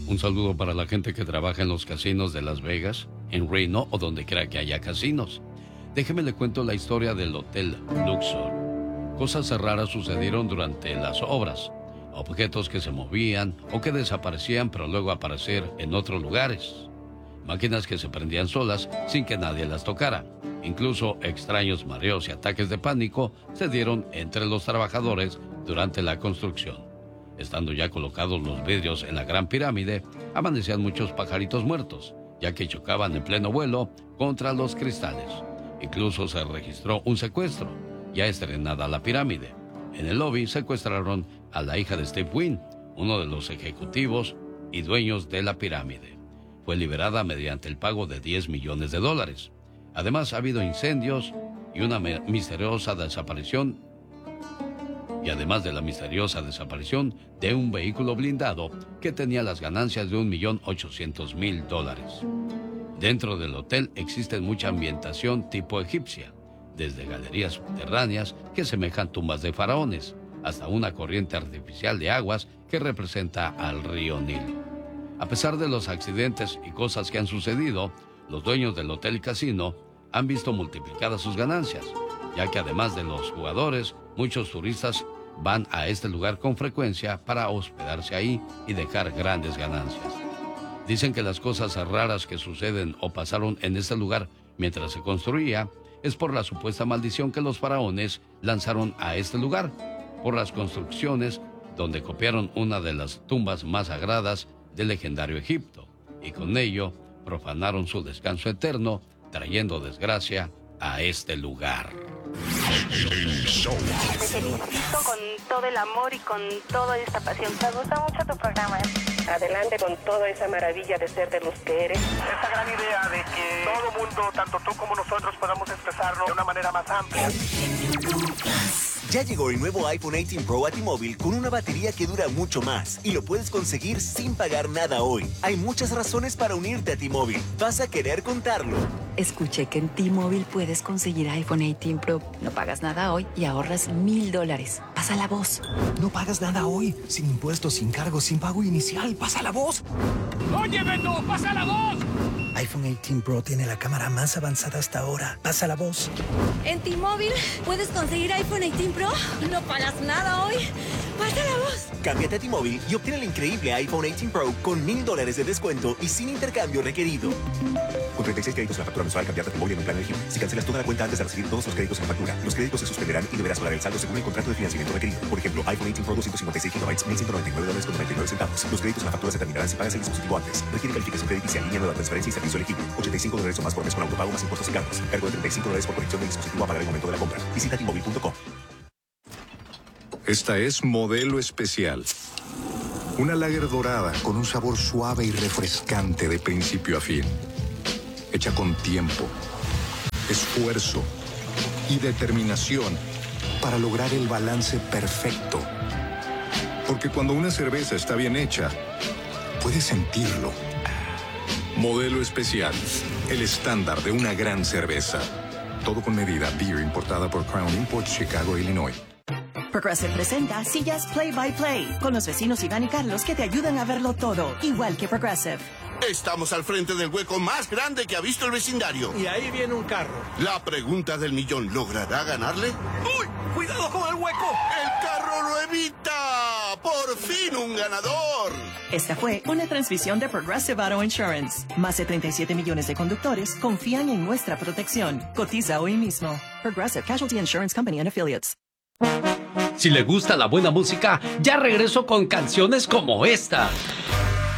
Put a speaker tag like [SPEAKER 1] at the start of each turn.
[SPEAKER 1] Un saludo para la gente que trabaja en los casinos de Las Vegas, en Reno o donde quiera que haya casinos. Déjeme le cuento la historia del Hotel Luxor. Cosas raras sucedieron durante las obras. Objetos que se movían o que desaparecían pero luego aparecer en otros lugares. Máquinas que se prendían solas sin que nadie las tocara. Incluso extraños mareos y ataques de pánico se dieron entre los trabajadores durante la construcción. Estando ya colocados los vidrios en la Gran Pirámide, amanecían muchos pajaritos muertos, ya que chocaban en pleno vuelo contra los cristales. Incluso se registró un secuestro, ya estrenada la pirámide. En el lobby secuestraron a la hija de Steve Wynn, uno de los ejecutivos y dueños de la pirámide. Fue liberada mediante el pago de $10 millones. Además, ha habido incendios y una misteriosa desaparición. Y además de la misteriosa desaparición de un vehículo blindado que tenía las ganancias de $1.800.000. Dentro del hotel existe mucha ambientación tipo egipcia, desde galerías subterráneas que semejan tumbas de faraones, hasta una corriente artificial de aguas que representa al río Nilo. A pesar de los accidentes y cosas que han sucedido, los dueños del hotel y casino han visto multiplicadas sus ganancias, ya que además de los jugadores, muchos turistas van a este lugar con frecuencia para hospedarse ahí y dejar grandes ganancias. Dicen que las cosas raras que suceden o pasaron en este lugar mientras se construía es por la supuesta maldición que los faraones lanzaron a este lugar, por las construcciones donde copiaron una de las tumbas más sagradas del legendario Egipto, y con ello profanaron su descanso eterno, trayendo desgracia a este lugar.
[SPEAKER 2] Te felicito con todo el amor y con toda esta pasión. Me gusta mucho tu programa. Adelante con toda esa maravilla de ser de los que eres.
[SPEAKER 3] Esta gran idea de que todo mundo, tanto tú como nosotros, podamos expresarlo de una manera más amplia.
[SPEAKER 4] Ya llegó el nuevo iPhone 18 Pro a T-Mobile con una batería que dura mucho más y lo puedes conseguir sin pagar nada hoy. Hay muchas razones para unirte a T-Mobile. Vas a querer contarlo.
[SPEAKER 5] Escuché que en T-Mobile puedes conseguir iPhone 18 Pro. No pagas nada hoy y ahorras $1,000. Pasa la voz.
[SPEAKER 6] No pagas nada hoy. Sin impuestos, sin cargos, sin pago inicial. Pasa la voz.
[SPEAKER 7] ¡Oye, Beto! ¡Pasa la voz!
[SPEAKER 6] iPhone 18 Pro tiene la cámara más avanzada hasta ahora. Pasa la voz.
[SPEAKER 8] En T-Mobile puedes conseguir iPhone 18 Pro. No pagas nada hoy. Pasa la voz.
[SPEAKER 4] Cámbiate a T-Mobile y obtén el increíble iPhone 18 Pro con $1,000 de descuento y sin intercambio requerido. Con 36 créditos en la factura mensual, cambiate a T-Mobile en un plan elegible. Si cancelas toda la cuenta antes de recibir todos los créditos en la factura, los créditos se suspenderán y deberás pagar el saldo según el contrato de financiamiento requerido. Por ejemplo, iPhone 18 Pro 256 GB, $1,199.99. Los créditos en la factura se terminarán si pagas el dispositivo antes. Requiere calificación crediticia, línea nueva, transferencia y servicio elegible. $85 o más por mes con autopago más impuestos y cargos. Cargo de $35 por conexión del dispositivo a pagar en el momento de la compra. Visita T-Mobile.com.
[SPEAKER 9] Esta es Modelo Especial. Una lager dorada con un sabor suave y refrescante de principio a fin. Hecha con tiempo, esfuerzo y determinación para lograr el balance perfecto. Porque cuando una cerveza está bien hecha, puedes sentirlo. Modelo Especial, el estándar de una gran cerveza. Todo con medida. Beer importada por Crown Imports, Chicago, Illinois.
[SPEAKER 10] Progressive presenta Sillas Play by Play, con los vecinos Iván y Carlos que te ayudan a verlo todo, igual que Progressive.
[SPEAKER 11] Estamos al frente del hueco más grande que ha visto el vecindario.
[SPEAKER 3] Y ahí viene un carro.
[SPEAKER 11] La pregunta del millón, ¿logrará ganarle?
[SPEAKER 3] ¡Uy! ¡Cuidado con el hueco!
[SPEAKER 11] ¡El carro lo evita! ¡Por fin un ganador!
[SPEAKER 10] Esta fue una transmisión de Progressive Auto Insurance. Más de 37 millones de conductores confían en nuestra protección. Cotiza hoy mismo. Progressive Casualty Insurance Company and Affiliates.
[SPEAKER 1] Si le gusta la buena música, ya regreso con canciones como esta.